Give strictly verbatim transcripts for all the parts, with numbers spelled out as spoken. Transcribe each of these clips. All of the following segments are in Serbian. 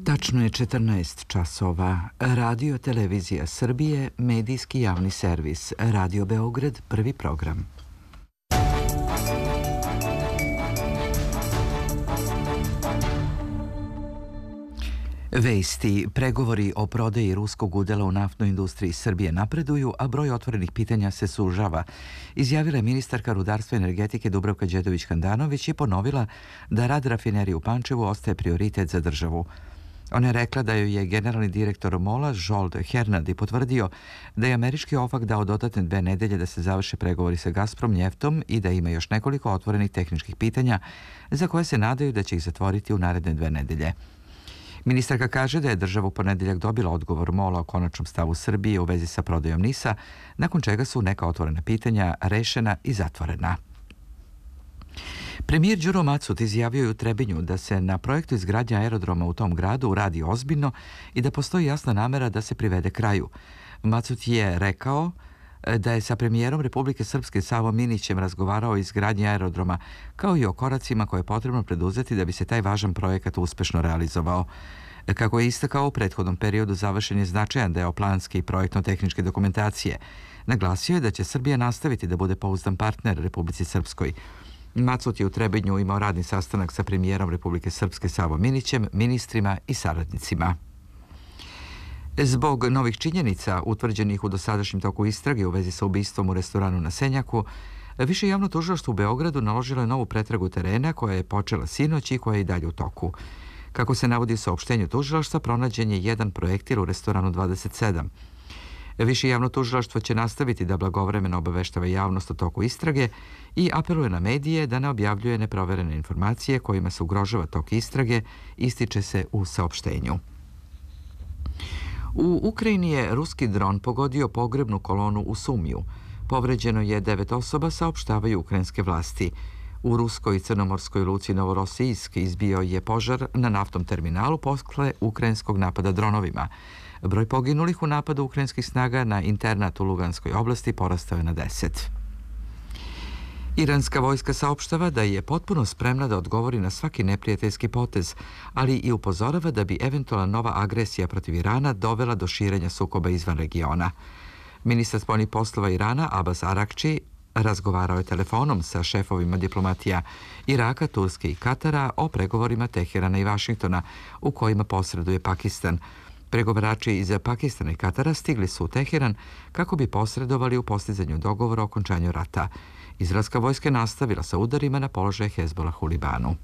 Tačno je četrnaest časova. Radio Televizija Srbije, medijski javni servis. Radio Beograd, prvi program. Vesti. Pregovori o prodaji ruskog udela u naftnoj industriji Srbije napreduju, a broj otvorenih pitanja se sužava, izjavila je ministarka rudarstva i energetike Dubravka Đedović-Handanović i ponovila da rad rafinerije u Pančevu ostaje prioritet za državu. Ona je rekla da joj je generalni direktor MOL-a Žolt Hernadi potvrdio da je američki OFAC dao dodatne dve nedelje da se završe pregovori sa Gazprom njeftom i da ima još nekoliko otvorenih tehničkih pitanja za koje se nadaju da će ih zatvoriti u naredne dve nedelje. Ministarka kaže da je država u ponedeljak dobila odgovor MOL-a o konačnom stavu Srbije u vezi sa prodajom NIS-a, nakon čega su neka otvorena pitanja rešena i zatvorena. Premijer Đuro Macut izjavio je u Trebinju da se na projektu izgradnje aerodroma u tom gradu radi ozbiljno i da postoji jasna namera da se privede kraju. Macut je rekao da je sa premijerom Republike Srpske Savom Minićem razgovarao o izgradnji aerodroma, kao i o koracima koje je potrebno preduzeti da bi se taj važan projekat uspešno realizovao. Kako je istakao, u prethodnom periodu završen je značajan deo planske i projektno-tehničke dokumentacije. Naglasio je da će Srbija nastaviti da bude pouzdan partner Republici Srpskoj. Macut je u Trebinju imao radni sastanak sa premijerom Republike Srpske Savom Minićem, ministrima i saradnicima. Zbog novih činjenica utvrđenih u dosadašnjem toku istrage u vezi sa ubistvom u restoranu na Senjaku, Više javno tužilaštvo u Beogradu naložilo je novu pretragu terena koja je počela sinoć i koja je i dalje u toku. Kako se navodi u saopštenju tužilaštva, pronađen je jedan projektil u restoranu dvadeset sedam. Više javno tužilaštvo će nastaviti da blagovremeno obaveštava javnost o toku istrage i apeluje na medije da ne objavljuje neproverene informacije kojima se ugrožava tok istrage, ističe se u saopštenju. U Ukrajini je ruski dron pogodio pogrebnu kolonu u Sumiju. Povređeno je devet osoba, saopštavaju ukrajinske vlasti. U ruskoj i crnomorskoj luci Novorosijsk izbio je požar na naftnom terminalu posle ukrajinskog napada dronovima. Broj poginulih u napadu ukrajinskih snaga na internat u Luganskoj oblasti porastao je na deset. Iranska vojska saopštava da je potpuno spremna da odgovori na svaki neprijateljski potez, ali i upozorava da bi eventualna nova agresija protiv Irana dovela do širenja sukoba izvan regiona. Ministar spoljnih poslova Irana Abbas Arakči razgovarao je telefonom sa šefovima diplomatija Iraka, Turske i Katara o pregovorima Teherana i Vašingtona, u kojima posreduje Pakistan. Pregovarači iz Pakistana i Katara stigli su u Teheran kako bi posredovali u postizanju dogovora o okončanju rata. Izraelska vojska je nastavila sa udarima na položaje Hezbolah u Libanu.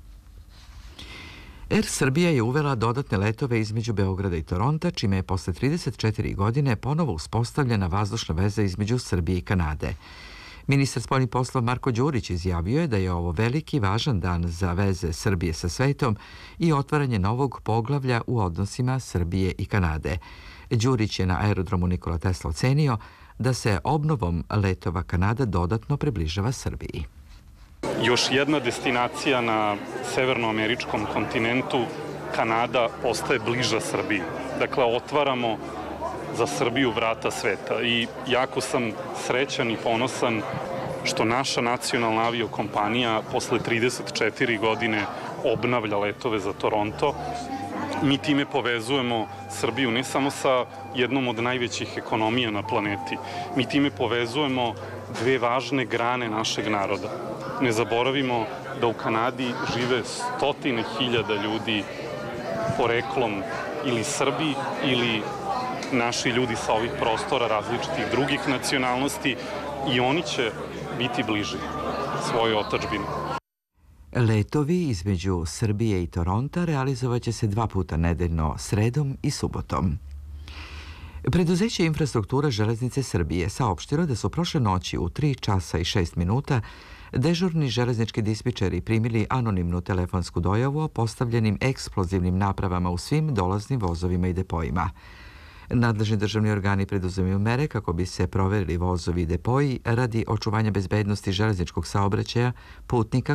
Er Srbija je uvela dodatne letove između Beograda i Toronta, čime je posle trideset četiri godine ponovo uspostavljena vazdušna veza između Srbije i Kanade. Ministar spoljnih poslova Marko Đurić izjavio je da je ovo veliki važan dan za veze Srbije sa svetom i otvaranje novog poglavlja u odnosima Srbije i Kanade. Đurić je na aerodromu Nikola Tesla ocenio da se obnovom letova Kanada dodatno približava Srbiji. Još jedna destinacija na severnoameričkom kontinentu, Kanada, postaje bliža Srbiji. Dakle, otvaramo za Srbiju vrata sveta i jako sam srećan i ponosan što naša nacionalna aviokompanija posle trideset četiri godine obnavlja letove za Toronto. Mi time povezujemo Srbiju ne samo sa jednom od najvećih ekonomija na planeti, mi time povezujemo dve važne grane našeg naroda. Ne zaboravimo da u Kanadi žive stotine hiljada ljudi poreklom ili Srbi ili naši ljudi sa ovih prostora različitih drugih nacionalnosti i oni će biti bliži svojoj otadžbini. Letovi između Srbije i Toronta realizovat će se dva puta nedeljno, sredom i subotom. Preduzeće Infrastruktura železnice Srbije saopštilo da su prošle noći u tri časa i šest minuta dežurni železnički dispečeri primili anonimnu telefonsku dojavu o postavljenim eksplozivnim napravama u svim dolaznim vozovima i depojima. Nadležni državni organi preduzimaju mere kako bi se proverili vozovi i depoji radi očuvanja bezbednosti železničkog saobraćaja, putnika